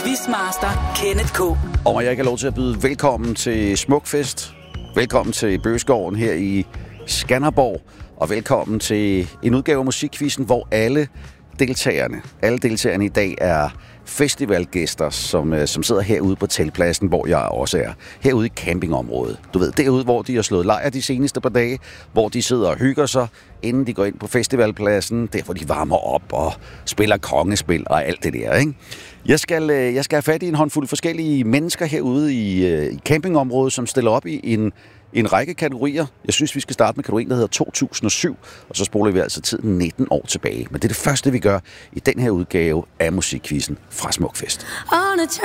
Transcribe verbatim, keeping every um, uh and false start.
Quizmaster Kenneth K. Og jeg kan lov til at byde velkommen til Smukfest. Velkommen til Bøgeskoven her i Skanderborg. Og velkommen til en udgave af Musikquizzen, hvor alle deltagerne, alle deltagerne i dag er festivalgæster, som, som sidder herude på teltpladsen, hvor jeg også er. Herude i campingområdet. Du ved, derude, hvor de har slået lejr de seneste par dage, hvor de sidder og hygger sig, inden de går ind på festivalpladsen, der hvor de varmer op og spiller kongespil og alt det der, ikke? Jeg skal, jeg skal have fat i en håndfuld forskellige mennesker herude i, i campingområdet, som stiller op i en, en række kategorier. Jeg synes, vi skal starte med kategorien, der hedder to tusind og syv, og så spoler vi altså tiden nitten år tilbage. Men det er det første, vi gør i den her udgave af Musikquizzen fra Smukfest.